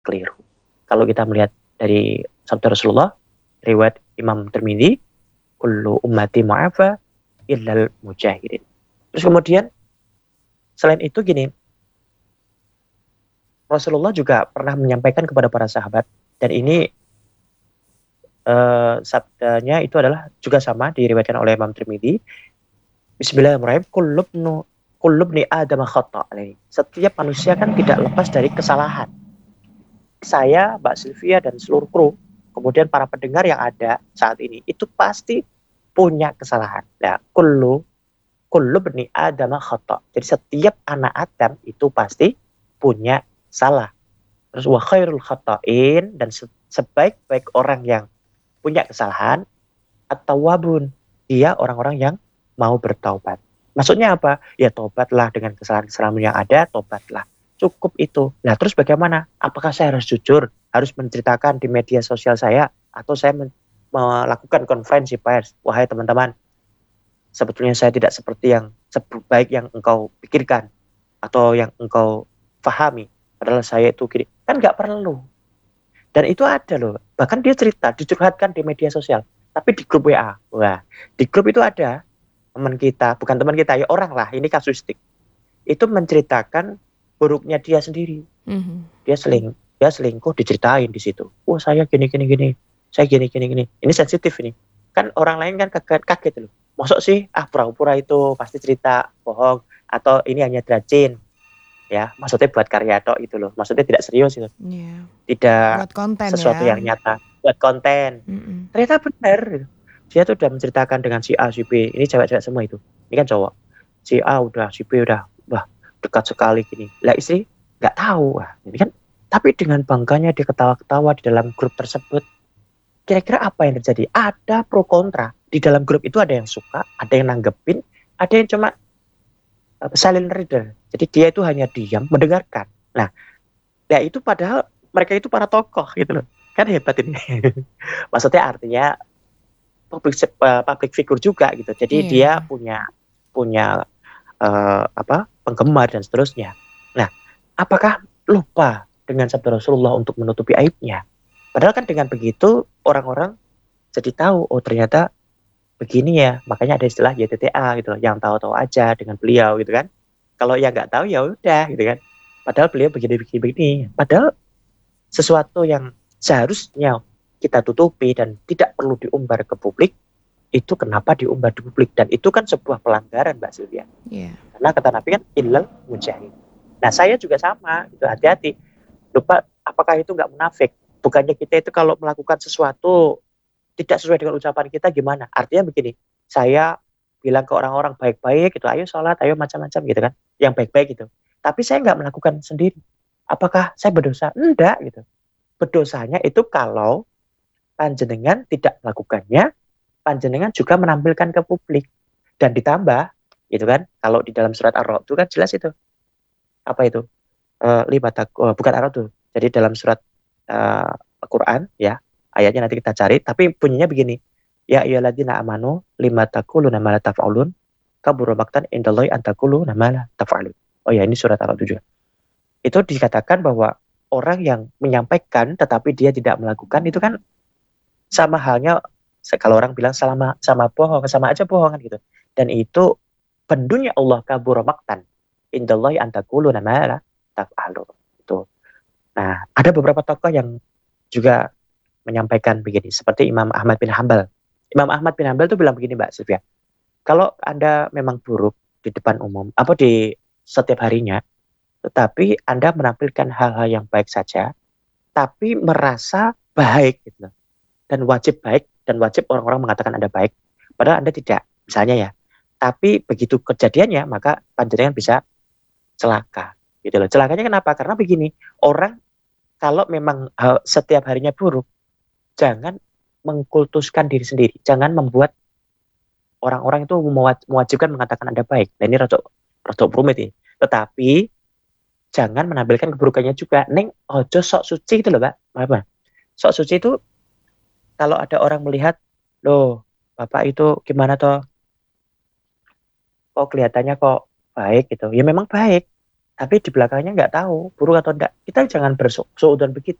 keliru. Kalau kita melihat dari sabda Rasulullah, riwayat Imam Tirmidzi, kullu ummati mu'afa illal mujahirin. Terus kemudian selain itu gini, Rasulullah juga pernah menyampaikan kepada para sahabat, dan ini sabdanya itu adalah juga sama diriwayatkan oleh Imam Tirmidzi. Bismillahirrahmanirrahim. Kullubni Adam khata'. Setiap manusia kan tidak lepas dari kesalahan. Saya, Mbak Sylvia, dan seluruh kru, kemudian para pendengar yang ada saat ini, itu pasti punya kesalahan. Nah, kullubni Adam khata'. Jadi setiap anak Adam itu pasti punya salah. Terus wa khairul khata'in, dan sebaik-baik orang yang punya kesalahan, at-tawwabun, dia orang-orang yang mau bertaubat. Maksudnya apa? Ya tobatlah dengan kesalahan-kesalahan yang ada, tobatlah. Cukup itu. Nah terus bagaimana? Apakah saya harus jujur? Harus menceritakan di media sosial saya? Atau saya melakukan konferensi pers? Wahai teman-teman, sebetulnya saya tidak seperti yang sebaik yang engkau pikirkan atau yang engkau pahami. Padahal saya itu gini. Kan nggak perlu. Dan itu ada loh. Bahkan dia cerita, dicurhatkan di media sosial. Tapi di grup WA. Wah, di grup itu ada teman kita, bukan teman kita, ya orang lah, ini kasustik. Itu menceritakan buruknya dia sendiri. Dia selingkuh diceritain di situ. Wah, saya gini. Saya gini. Ini sensitif ini. Kan orang lain kan kaget loh. Maksud sih, pura-pura itu pasti cerita bohong atau ini hanya dracin. Ya, maksudnya buat karya tok itu loh. Maksudnya tidak serius itu. Yeah. Tidak Buat konten sesuatu ya. yang nyata, buat konten. Ternyata benar. Dia tuh udah menceritakan dengan si A, si B. Ini cewek-cewek semua itu. Ini kan cowok. Si A udah, si B udah, wah dekat sekali gini. Lah istri nggak tahu. Wah, ini kan. Tapi dengan bangganya dia ketawa-ketawa di dalam grup tersebut. Kira-kira apa yang terjadi? Ada pro kontra. Di dalam grup itu ada yang suka, ada yang nanggepin, ada yang cuma silent reader. Jadi dia itu hanya diam mendengarkan. Nah, ya itu padahal mereka itu para tokoh gitu loh. Kan hebat ini. Maksudnya artinya public figure juga gitu. Jadi dia punya penggemar dan seterusnya. Nah, apakah lupa dengan sabda Rasulullah untuk menutupi aibnya? Padahal kan dengan begitu orang-orang jadi tahu, oh ternyata begini ya. Makanya ada istilah YTTA gitu loh, yang tahu-tahu aja dengan beliau gitu kan. Kalau yang nggak tahu ya udah gitu kan. Padahal beliau begini. Padahal sesuatu yang seharusnya kita tutupi dan tidak perlu diumbar ke publik, itu kenapa diumbar di publik? Dan itu kan sebuah pelanggaran, Mbak Sylvia. Yeah. Karena kata Nabi kan illal mujahid. Nah saya juga sama, itu hati-hati. Lupa, apakah itu nggak munafik? Bukannya kita itu kalau melakukan sesuatu tidak sesuai dengan ucapan kita gimana? Artinya begini, saya bilang ke orang-orang baik-baik gitu, ayo sholat, ayo macam-macam gitu kan, yang baik-baik gitu. Tapi saya nggak melakukan sendiri. Apakah saya berdosa? Enggak gitu. Berdosanya itu kalau panjenengan tidak melakukannya, panjenengan juga menampilkan ke publik. Dan ditambah, gitu kan, kalau di dalam surat Ar-Ra'd itu kan jelas itu. Apa itu? Bukan Ar-Ra'd tuh. Jadi dalam surat Al-Quran, ya, ayatnya nanti kita cari, tapi bunyinya begini. Ya ayyuhalladzina amanu lima taquluna ma la taf'alun kabura maqtan indallahi an taquluna ma la taf'alun. Oh ya, ini surat Ar-Ra'd juga. Itu dikatakan bahwa orang yang menyampaikan tetapi dia tidak melakukan itu kan sama halnya kalau orang bilang sama bohong, sama aja bohongan gitu. Dan itu pendunya Allah kabura maqtan indallahi an taquluna ma la taf'alun. Itu. Nah, ada beberapa tokoh yang juga menyampaikan begini, seperti Imam Ahmad bin Hanbal. Imam Ahmad bin Hanbal itu bilang begini, Mbak Sylvia. Kalau Anda memang buruk di depan umum, apa di setiap harinya, tetapi Anda menampilkan hal-hal yang baik saja, tapi merasa baik gitu. Dan wajib baik, dan wajib orang-orang mengatakan Anda baik, padahal Anda tidak, misalnya ya. Tapi begitu kejadiannya, maka panjenengan bisa celaka. Gitu loh. Celakanya kenapa? Karena begini, orang kalau memang setiap harinya buruk, jangan mengkultuskan diri sendiri. Jangan membuat orang-orang itu mewajibkan mengatakan Anda baik. Nah ini rodok rumit ini. Tetapi jangan menampilkan keburukannya juga. Neng ojo sok suci gitu loh, Pak. Apa? Sok suci itu kalau ada orang melihat, loh, Bapak itu gimana toh? Kok kelihatannya kok baik gitu. Ya memang baik. tapi di belakangnya nggak tahu buruk atau enggak. Kita jangan bersuudzon begitu.